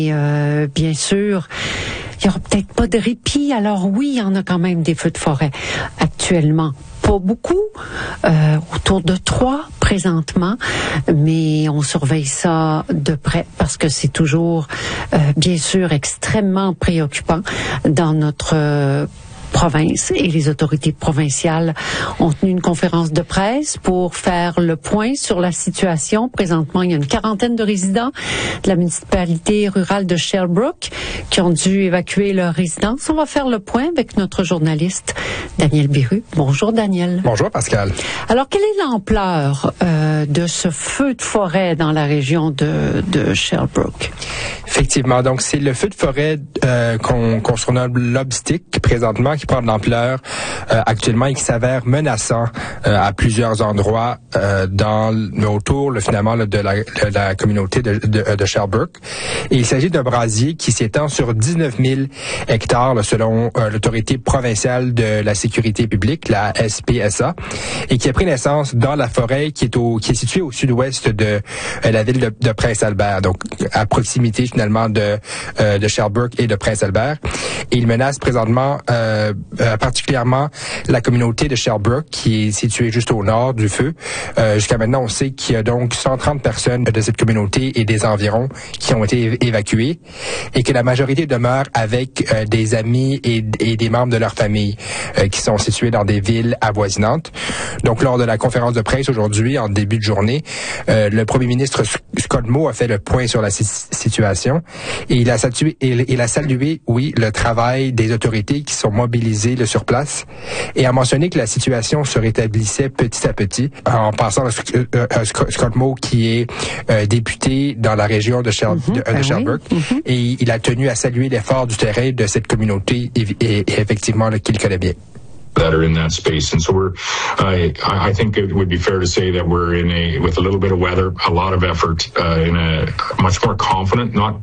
Et bien sûr, il n'y aura peut-être pas de répit. Alors oui, il y en a quand même des feux de forêt actuellement. Pas beaucoup, autour de 3 présentement, mais on surveille ça de près parce que c'est toujours, bien sûr, extrêmement préoccupant dans notre province, et les autorités provinciales ont tenu une conférence de presse pour faire le point sur la situation. Présentement, il y a une 40aine de résidents de la municipalité rurale de Sherbrooke qui ont dû évacuer leur résidence. On va faire le point avec notre journaliste Daniel Biru. Bonjour Daniel. Bonjour Pascal. Alors, quelle est l'ampleur de ce feu de forêt dans la région de Sherbrooke? Effectivement, donc c'est le feu de forêt qu'on surnomme Lobstick présentement, qui prend de l'ampleur actuellement et qui s'avère menaçant à plusieurs endroits autour finalement de la communauté de Sherbrooke. Et il s'agit d'un brasier qui s'étend sur 19 000 hectares selon l'autorité provinciale de la sécurité publique, la SPSA, et qui a pris naissance dans la forêt qui est située au sud-ouest de la ville de Prince-Albert, donc à proximité finalement de Sherbrooke et de Prince-Albert. Et il menace présentement particulièrement la communauté de Sherbrooke, qui est située juste au nord du feu. Jusqu'à maintenant, on sait qu'il y a donc 130 personnes de cette communauté et des environs qui ont été évacuées, et que la majorité demeure avec des amis et des membres de leur famille qui sont situés dans des villes avoisinantes. Donc, lors de la conférence de presse aujourd'hui, en début de journée, le premier ministre Scott Moe a fait le point sur la situation, et il a salué, le travail des autorités qui sont mobilisées sur place, et a mentionné que la situation se rétablissait petit à petit, en passant à Scott Moe, qui est député dans la région de Sherbrooke, et il a tenu à saluer l'effort du terrain de cette communauté et effectivement qu'il connaît bien. That are in that space, and so I think it would be fair to say that we're with a little bit of weather, a lot of effort, in a much more confident, not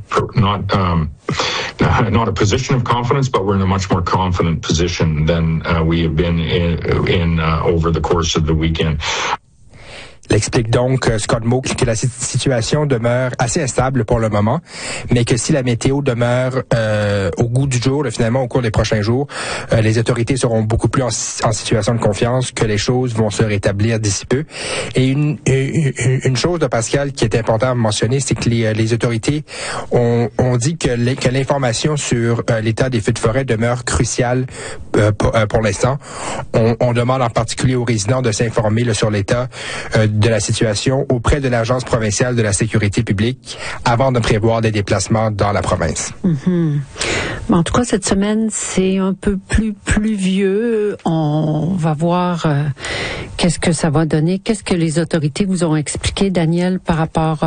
a position of confidence, but we're in a much more confident position than we have been in over the course of the weekend. Il explique donc, Scott Moe, que la situation demeure assez instable pour le moment, mais que si la météo demeure au goût du jour, finalement, au cours des prochains jours, les autorités seront beaucoup plus en situation de confiance, que les choses vont se rétablir d'ici peu. Et une chose de Pascal qui est importante à mentionner, c'est que les autorités ont dit que l'information sur l'état des feux de forêt demeure cruciale pour l'instant. On demande en particulier aux résidents de s'informer sur l'état de la situation auprès de l'Agence provinciale de la sécurité publique avant de prévoir des déplacements dans la province. Mm-hmm. En tout cas, cette semaine, c'est un peu plus pluvieux. On va voir qu'est-ce que ça va donner. Qu'est-ce que les autorités vous ont expliqué, Daniel, par rapport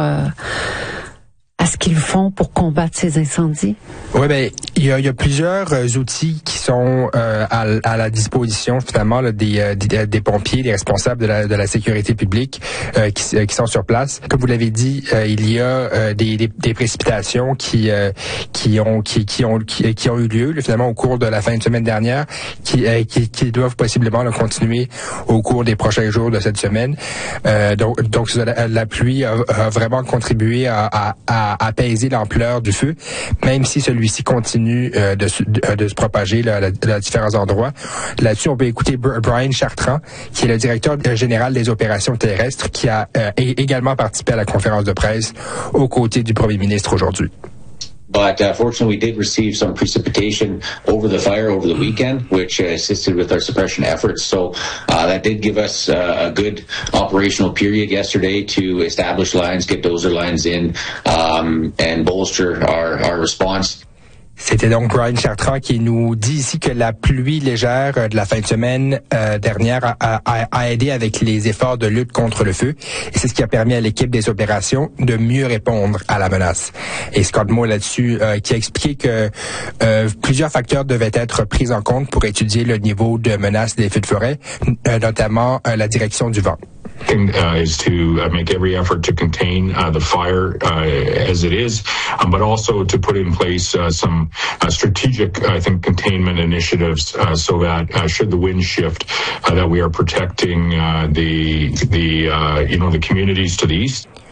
à ce qu'ils font pour combattre ces incendies? Oui, il y a plusieurs outils qui sont à la disposition finalement des pompiers, des responsables de la sécurité publique qui sont sur place. Comme vous l'avez dit, il y a des précipitations qui ont eu lieu finalement au cours de la fin de semaine dernière, qui doivent possiblement continuer au cours des prochains jours de cette semaine. Donc la pluie a vraiment contribué à apaiser l'ampleur du feu, même si celui-ci continue de se propager à différents endroits. Là-dessus, on peut écouter Brian Chartrand, qui est le directeur général des opérations terrestres, qui a également participé à la conférence de presse aux côtés du premier ministre aujourd'hui. But fortunately, we did receive some precipitation over the fire over the weekend, which assisted with our suppression efforts. So that did give us a good operational period yesterday to establish lines, get dozer lines in, and bolster our response. C'était donc Brian Chartrand qui nous dit ici que la pluie légère de la fin de semaine dernière a aidé avec les efforts de lutte contre le feu. Et c'est ce qui a permis à l'équipe des opérations de mieux répondre à la menace. Et Scott Moe là-dessus qui a expliqué que plusieurs facteurs devaient être pris en compte pour étudier le niveau de menace des feux de forêt, notamment la direction du vent. Is to make every effort to contain the fire as it is, but also to put in place some strategic, I think, containment initiatives so that should the wind shift, that we are protecting the communities to the east.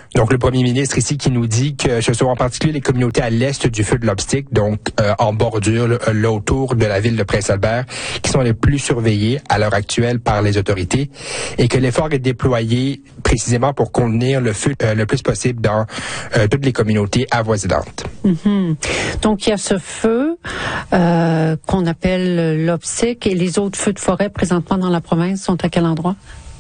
Donc, le premier ministre ici qui nous dit que ce sont en particulier les communautés à l'est du feu de l'Obstic, donc en bordure, là autour de la ville de Prince-Albert, qui sont les plus surveillées à l'heure actuelle par les autorités, et que l'effort est déployé précisément pour contenir le feu le plus possible dans toutes les communautés avoisinantes. Mm-hmm. Donc, il y a ce feu qu'on appelle l'Obstic, et les autres feux de forêt présentement dans la province sont à quel endroit?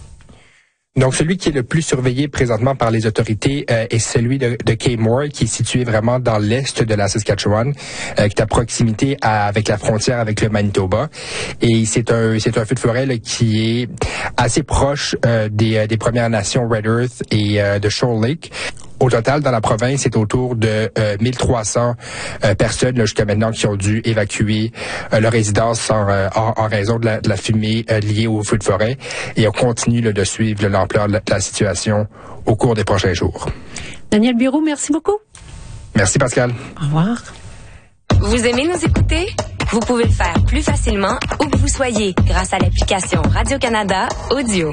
Donc, celui qui est le plus surveillé présentement par les autorités est celui de Kaymoor, qui est situé vraiment dans l'est de la Saskatchewan, qui est à proximité avec la frontière avec le Manitoba. Et c'est un feu de forêt là, qui est assez proche des Premières Nations Red Earth et de Shoal Lake. Au total, dans la province, c'est autour de 1300 personnes là, jusqu'à maintenant qui ont dû évacuer leur résidence en raison de la fumée liée au feu de forêt. Et on continue là, de suivre l'ampleur de la situation au cours des prochains jours. Daniel Biroux, merci beaucoup. Merci Pascal. Au revoir. Vous aimez nous écouter? Vous pouvez le faire plus facilement où que vous soyez grâce à l'application Radio-Canada Audio.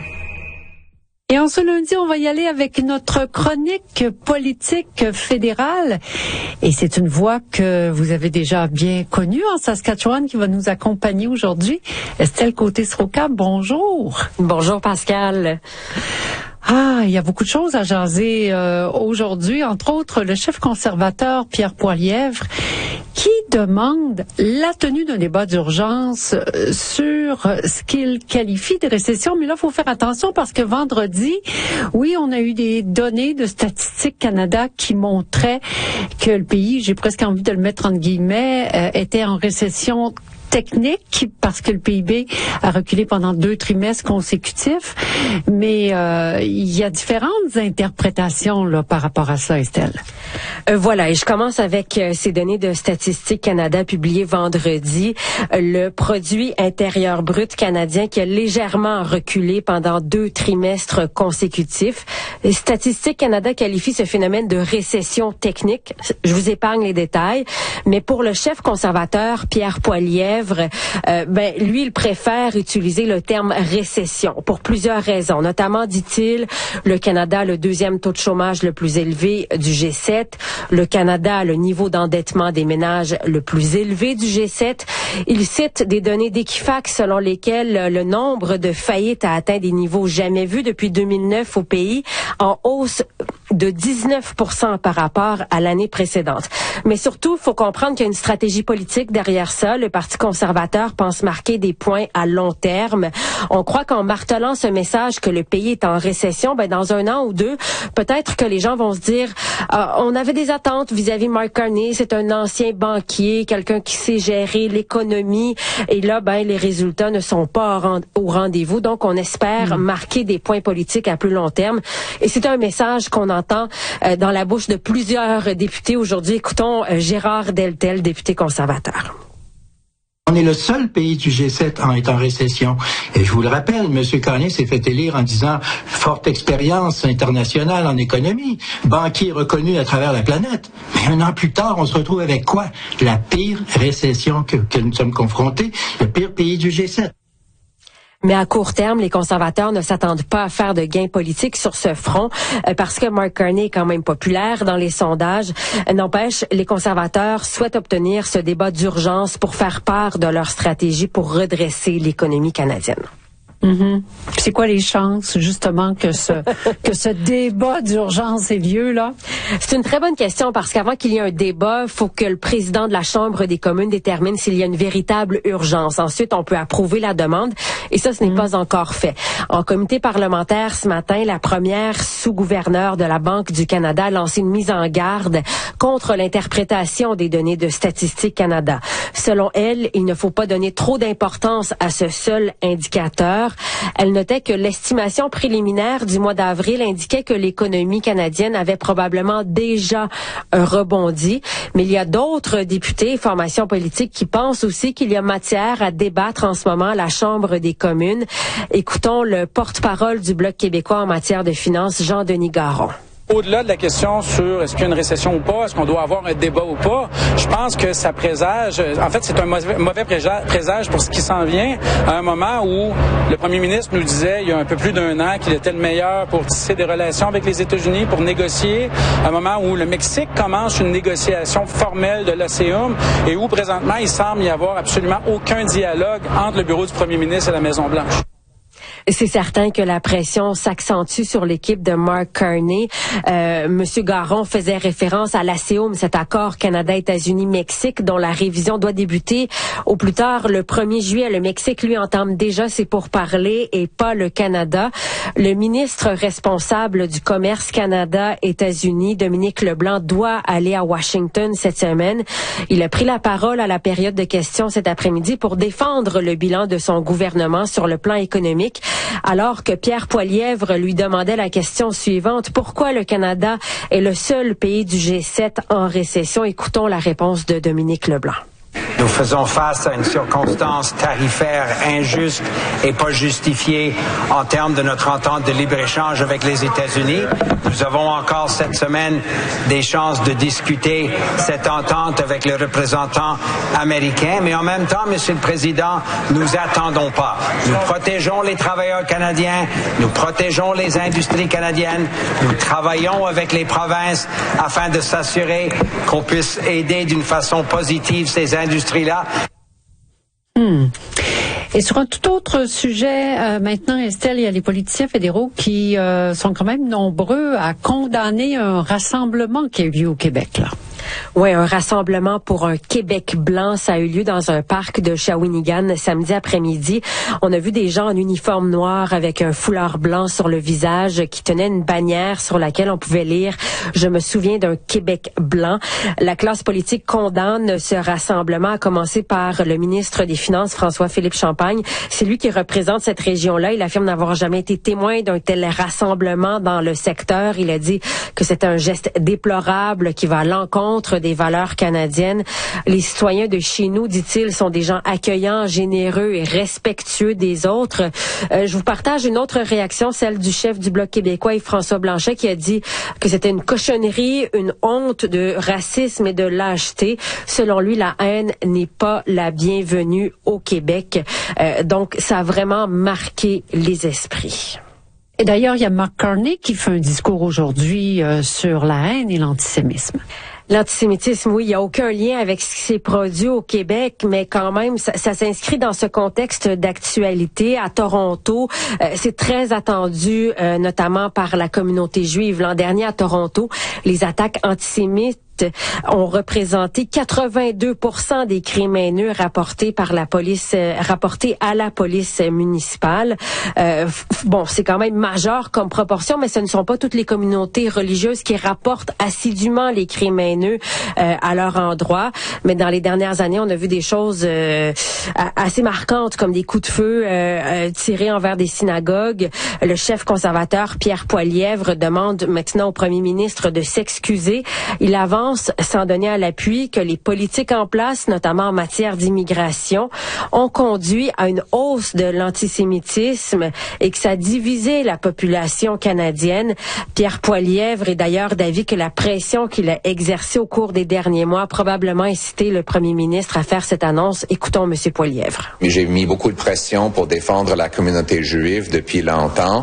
Et en ce lundi, on va y aller avec notre chronique politique fédérale. Et c'est une voix que vous avez déjà bien connue en Saskatchewan qui va nous accompagner aujourd'hui. Estelle Côté-Sroka, bonjour. Bonjour Pascal. Ah, il y a beaucoup de choses à jaser aujourd'hui, entre autres le chef conservateur Pierre Poilievre qui demande la tenue d'un débat d'urgence sur ce qu'il qualifie de récession. Mais là, il faut faire attention parce que vendredi, oui, on a eu des données de Statistique Canada qui montraient que le pays, j'ai presque envie de le mettre entre guillemets, était en récession technique parce que le PIB a reculé pendant 2 trimestres consécutifs, mais il y a différentes interprétations là par rapport à ça, Estelle. Voilà, et je commence avec ces données de Statistique Canada publiées vendredi. Le produit intérieur brut canadien qui a légèrement reculé pendant 2 trimestres consécutifs. Statistique Canada qualifie ce phénomène de récession technique. Je vous épargne les détails, mais pour le chef conservateur Pierre Poilievre, lui, il préfère utiliser le terme récession pour plusieurs raisons. Notamment, dit-il, le Canada a le 2e taux de chômage le plus élevé du G7. Le Canada a le niveau d'endettement des ménages le plus élevé du G7. Il cite des données d'Equifax selon lesquelles le nombre de faillites a atteint des niveaux jamais vus depuis 2009 au pays, en hausse de 19% par rapport à l'année précédente. Mais surtout, il faut comprendre qu'il y a une stratégie politique derrière ça. Le Parti conservateur pense marquer des points à long terme. On croit qu'en martelant ce message que le pays est en récession, dans 1 an ou 2, peut-être que les gens vont se dire on avait des attentes vis-à-vis Mark Carney, c'est un ancien banquier, quelqu'un qui sait gérer l'économie, et là, les résultats ne sont pas au rendez-vous. Donc, on espère marquer des points politiques à plus long terme. Et c'est un message qu'on entend dans la bouche de plusieurs députés aujourd'hui. Écoutons Gérard Deltel, député conservateur. On est le seul pays du G7 à être en récession. Et je vous le rappelle, M. Carney s'est fait élire en disant forte expérience internationale en économie, banquier reconnu à travers la planète. Mais 1 an plus tard, on se retrouve avec quoi? La pire récession que nous sommes confrontés, le pire pays du G7. Mais à court terme, les conservateurs ne s'attendent pas à faire de gains politiques sur ce front parce que Mark Carney est quand même populaire dans les sondages. N'empêche, les conservateurs souhaitent obtenir ce débat d'urgence pour faire part de leur stratégie pour redresser l'économie canadienne. Mm-hmm. C'est quoi les chances, justement, que ce débat d'urgence ait lieu, là? C'est une très bonne question parce qu'avant qu'il y ait un débat, il faut que le président de la Chambre des communes détermine s'il y a une véritable urgence. Ensuite, on peut approuver la demande et ça, ce n'est pas encore fait. En comité parlementaire, ce matin, la première sous-gouverneure de la Banque du Canada a lancé une mise en garde contre l'interprétation des données de Statistique Canada. Selon elle, il ne faut pas donner trop d'importance à ce seul indicateur. Elle notait que l'estimation préliminaire du mois d'avril indiquait que l'économie canadienne avait probablement déjà rebondi. Mais il y a d'autres députés et formations politiques qui pensent aussi qu'il y a matière à débattre en ce moment à la Chambre des communes. Écoutons le porte-parole du Bloc québécois en matière de finances, Jean-Denis Garon. Au-delà de la question sur est-ce qu'il y a une récession ou pas, est-ce qu'on doit avoir un débat ou pas, je pense que ça présage, en fait c'est un mauvais présage pour ce qui s'en vient à un moment où le premier ministre nous disait il y a un peu plus d'un an qu'il était le meilleur pour tisser des relations avec les États-Unis, pour négocier, à un moment où le Mexique commence une négociation formelle de l'OCEUM et où présentement il semble y avoir absolument aucun dialogue entre le bureau du premier ministre et la Maison-Blanche. C'est certain que la pression s'accentue sur l'équipe de Mark Carney. Monsieur Garon faisait référence à l'ACEUM, cet accord Canada-États-Unis-Mexique dont la révision doit débuter au plus tard le 1er juillet. Le Mexique, lui, entame déjà ses pourparlers et pas le Canada. Le ministre responsable du commerce Canada-États-Unis, Dominique Leblanc, doit aller à Washington cette semaine. Il a pris la parole à la période de questions cet après-midi pour défendre le bilan de son gouvernement sur le plan économique. Alors que Pierre Poilievre lui demandait la question suivante, pourquoi le Canada est le seul pays du G7 en récession? Écoutons la réponse de Dominique Leblanc. Nous faisons face à une circonstance tarifaire injuste et pas justifiée en termes de notre entente de libre-échange avec les États-Unis. Nous avons encore cette semaine des chances de discuter cette entente avec les représentants américains. Mais en même temps, Monsieur le Président, nous attendons pas. Nous protégeons les travailleurs canadiens, nous protégeons les industries canadiennes, nous travaillons avec les provinces afin de s'assurer qu'on puisse aider d'une façon positive ces industries-là. Et sur un tout autre sujet, maintenant, Estelle, il y a les politiciens fédéraux qui sont quand même nombreux à condamner un rassemblement qui a eu lieu au Québec, là. Oui, un rassemblement pour un Québec blanc. Ça a eu lieu dans un parc de Shawinigan samedi après-midi. On a vu des gens en uniforme noir avec un foulard blanc sur le visage qui tenaient une bannière sur laquelle on pouvait lire « Je me souviens d'un Québec blanc ». La classe politique condamne ce rassemblement, à commencer par le ministre des Finances, François-Philippe Champagne. C'est lui qui représente cette région-là. Il affirme n'avoir jamais été témoin d'un tel rassemblement dans le secteur. Il a dit que c'est un geste déplorable qui va à l'encontre des valeurs canadiennes. Les citoyens de chez nous, dit-il, sont des gens accueillants, généreux et respectueux des autres. Je vous partage une autre réaction, celle du chef du Bloc québécois, Yves-François Blanchet, qui a dit que c'était une cochonnerie, une honte de racisme et de lâcheté. Selon lui, la haine n'est pas la bienvenue au Québec. Donc, ça a vraiment marqué les esprits. Et d'ailleurs, il y a Mark Carney qui fait un discours aujourd'hui sur la haine et l'antisémisme. L'antisémitisme, oui, il n'y a aucun lien avec ce qui s'est produit au Québec, mais quand même, ça s'inscrit dans ce contexte d'actualité. À Toronto, c'est très attendu, notamment par la communauté juive. L'an dernier, à Toronto, les attaques antisémites ont représenté 82% des crimes haineux rapportés par la police, rapportés à la police municipale. Bon, c'est quand même majeur comme proportion, mais ce ne sont pas toutes les communautés religieuses qui rapportent assidûment les crimes haineux à leur endroit. Mais dans les dernières années, on a vu des choses assez marquantes, comme des coups de feu tirés envers des synagogues. Le chef conservateur Pierre Poilievre demande maintenant au premier ministre de s'excuser. Il avance, sans donner à l'appui, que les politiques en place, notamment en matière d'immigration, ont conduit à une hausse de l'antisémitisme et que ça a divisé la population canadienne. Pierre Poilievre est d'ailleurs d'avis que la pression qu'il a exercée au cours des derniers mois a probablement incité le premier ministre à faire cette annonce. Écoutons M. Poilievre. J'ai mis beaucoup de pression pour défendre la communauté juive depuis longtemps.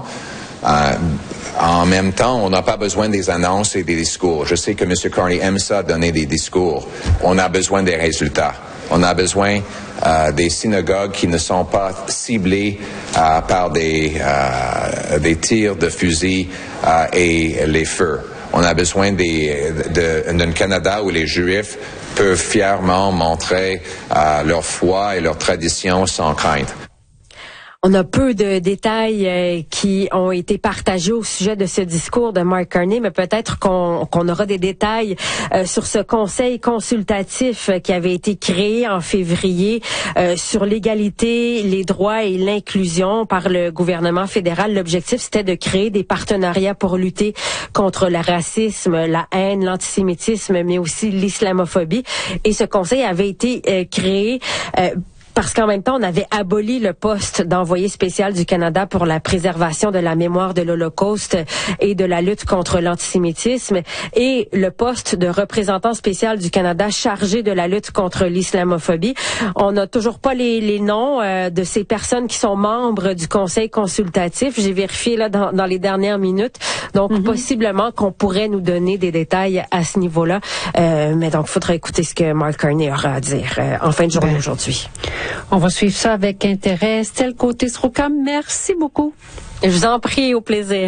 En même temps, on n'a pas besoin des annonces et des discours. Je sais que M. Carney aime ça, donner des discours. On a besoin des résultats. On a besoin des synagogues qui ne sont pas ciblées par des tirs de fusil et les feux. On a besoin d'un Canada où les Juifs peuvent fièrement montrer leur foi et leur tradition sans crainte. On a peu de détails qui ont été partagés au sujet de ce discours de Mark Carney, mais peut-être qu'on aura des détails sur ce conseil consultatif qui avait été créé en février sur l'égalité, les droits et l'inclusion par le gouvernement fédéral. L'objectif, c'était de créer des partenariats pour lutter contre le racisme, la haine, l'antisémitisme, mais aussi l'islamophobie. Et ce conseil avait été créé parce qu'en même temps, on avait aboli le poste d'envoyé spécial du Canada pour la préservation de la mémoire de l'Holocauste et de la lutte contre l'antisémitisme et le poste de représentant spécial du Canada chargé de la lutte contre l'islamophobie. On n'a toujours pas les noms de ces personnes qui sont membres du conseil consultatif. J'ai vérifié là dans les dernières minutes. Donc, possiblement qu'on pourrait nous donner des détails à ce niveau-là. Mais donc, il faudra écouter ce que Mark Carney aura à dire en fin de journée aujourd'hui. On va suivre ça avec intérêt. Estelle Côté-Srocam, merci beaucoup. Je vous en prie, au plaisir.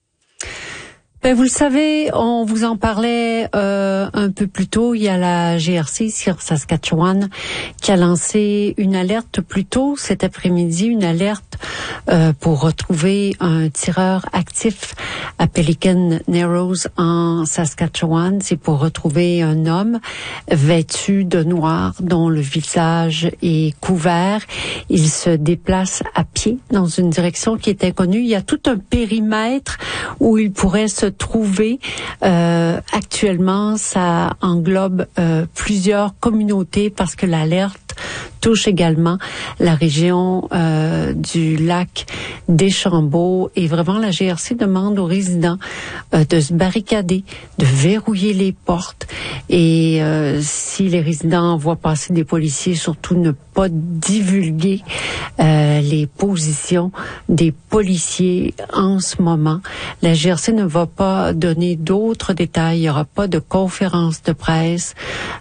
Ben, vous le savez, on vous en parlait un peu plus tôt. Il y a la GRC sur Saskatchewan qui a lancé une alerte plus tôt cet après-midi, une alerte pour retrouver un tireur actif à Pelican Narrows en Saskatchewan. C'est pour retrouver un homme vêtu de noir dont le visage est couvert. Il se déplace à pied dans une direction qui est inconnue. Il y a tout un périmètre où il pourrait se trouver. Actuellement, ça englobe plusieurs communautés parce que l'alerte touche également la région du lac Deschambault et vraiment la GRC demande aux résidents de se barricader, de verrouiller les portes et si les résidents voient passer des policiers, surtout ne pas divulguer les positions des policiers en ce moment. La GRC ne va pas donner d'autres détails, il n'y aura pas de conférence de presse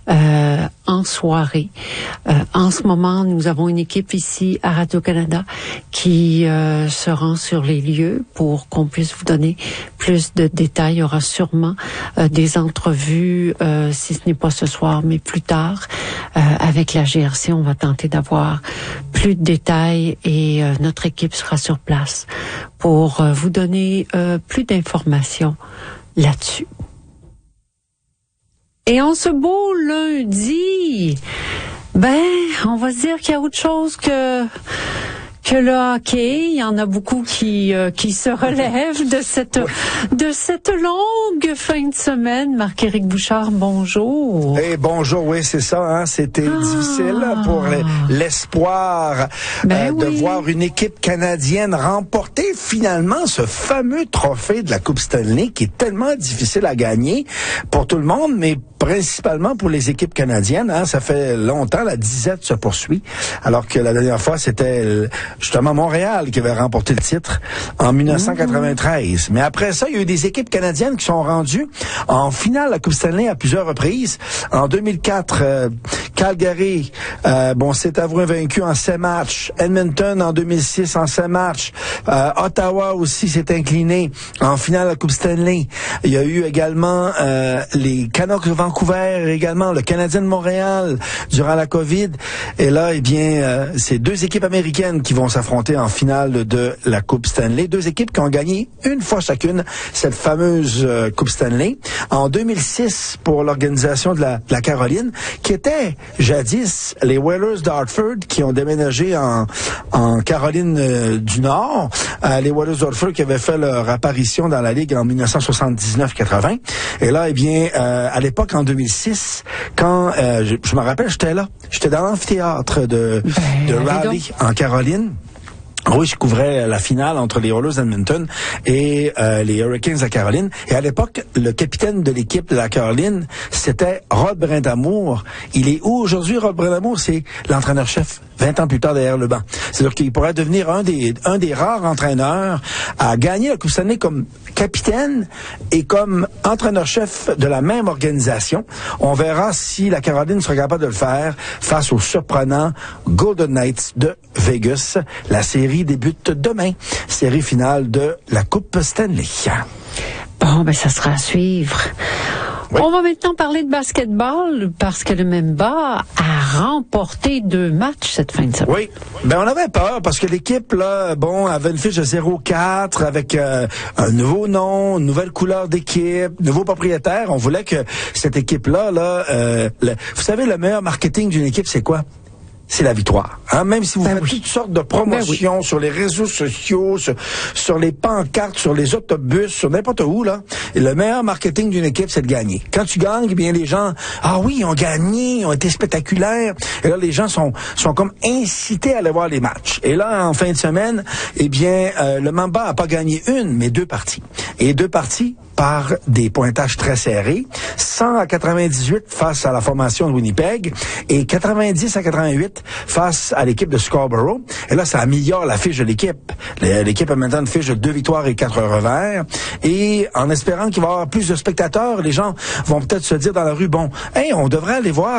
en soirée. En ce moment, nous avons une équipe ici à Radio-Canada qui se rend sur les lieux pour qu'on puisse vous donner plus de détails. Il y aura sûrement des entrevues, si ce n'est pas ce soir, mais plus tard. Avec la GRC, on va tenter d'avoir plus de détails et notre équipe sera sur place pour vous donner plus d'informations là-dessus. Et en ce beau lundi, on va se dire qu'il y a autre chose que le hockey. Il y en a beaucoup qui se relèvent de cette longue fin de semaine. Marc-Éric Bouchard, bonjour. Bonjour, oui, c'est ça, hein. C'était difficile pour l'espoir de voir une équipe canadienne remporter finalement ce fameux trophée de la Coupe Stanley qui est tellement difficile à gagner pour tout le monde, mais principalement pour les équipes canadiennes. Hein. Ça fait longtemps, la disette se poursuit, alors que la dernière fois, c'était justement Montréal qui avait remporté le titre en 1993. Mais après ça, il y a eu des équipes canadiennes qui sont rendues en finale de la Coupe Stanley à plusieurs reprises. En 2004, Calgary s'est avoué vaincu en 7 matchs. Edmonton en 2006 en 7 matchs. Ottawa aussi s'est incliné en finale de la Coupe Stanley. Il y a eu également les Canucks de Vancouver, également le Canadien de Montréal durant la COVID. Et là, c'est deux équipes américaines qui vont s'affronter en finale de la Coupe Stanley. Deux équipes qui ont gagné une fois chacune cette fameuse Coupe Stanley. En 2006, pour l'organisation de la Caroline, qui était jadis les Whalers d'Hartford, qui ont déménagé en Caroline du Nord. Les Whalers d'Hartford qui avaient fait leur apparition dans la Ligue en 1979-80. Et là, à l'époque, en 2006, quand je me rappelle, j'étais là. J'étais dans l'amphithéâtre de Raleigh, en Caroline. Oui, je couvrais la finale entre les Oilers d'Edmonton et les Hurricanes de Caroline. Et à l'époque, le capitaine de l'équipe de la Caroline, c'était Rod Brindamour. Il est où aujourd'hui, Rod Brindamour? C'est l'entraîneur-chef 20 ans plus tard derrière le banc. C'est-à-dire qu'il pourrait devenir un des rares entraîneurs à gagner la Coupe Stanley comme capitaine et comme entraîneur-chef de la même organisation. On verra si la Caroline sera capable de le faire face aux surprenants Golden Knights de Vegas. La série débute demain. Série finale de la Coupe Stanley. Bon, ça sera à suivre. Oui. On va maintenant parler de basketball parce que le Memba a remporté 2 matchs cette fin de semaine. Oui, on avait peur parce que l'équipe là, avait une fiche de 0-4 avec un nouveau nom, une nouvelle couleur d'équipe, nouveau propriétaire. On voulait que cette équipe là, vous savez, le meilleur marketing d'une équipe, c'est quoi? c'est la victoire. Hein? Même si vous faites toutes sortes de promotions sur les réseaux sociaux, sur les pancartes, sur les autobus, sur n'importe où, là, et le meilleur marketing d'une équipe, c'est de gagner. Quand tu gagnes, eh bien, les gens, oui, ils ont gagné, ils ont été spectaculaires. Et là, les gens sont comme incités à aller voir les matchs. Et là, en fin de semaine, eh bien, le Mamba a pas gagné une, mais 2 parties. Et 2 parties par des pointages très serrés, 100-98 face à la formation de Winnipeg et 90-88 face à l'équipe de Scarborough. Et là, ça améliore la fiche de l'équipe. L'équipe a maintenant une fiche de 2 victoires et 4 revers. Et en espérant qu'il va y avoir plus de spectateurs, les gens vont peut-être se dire dans la rue, on devrait aller voir